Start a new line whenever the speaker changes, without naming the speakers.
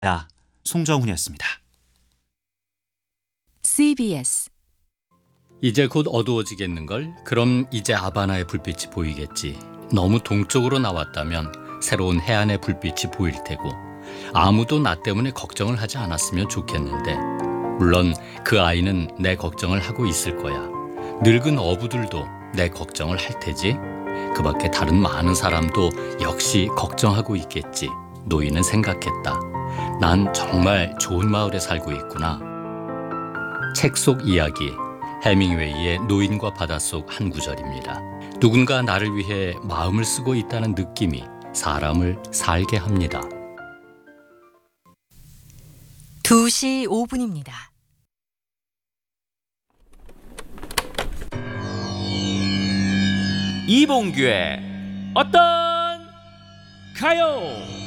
송정훈이었습니다.
CBS
이제 곧 어두워지겠는걸? 그럼 이제 아바나의 불빛이 보이겠지. 너무 동쪽으로 나왔다면 새로운 해안의 불빛이 보일 테고 아무도 나 때문에 걱정을 하지 않았으면 좋겠는데 물론 그 아이는 내 걱정을 하고 있을 거야. 늙은 어부들도 내 걱정을 할 테지. 그 밖에 다른 많은 사람도 역시 걱정하고 있겠지. 노인은 생각했다. 난 정말 좋은 마을에 살고 있구나. 책 속 이야기, 해밍웨이의 노인과 바닷속 한 구절입니다. 누군가 나를 위해 마음을 쓰고 있다는 느낌이 사람을 살게 합니다.
2시 5분입니다.
이봉규의 어떤 가요?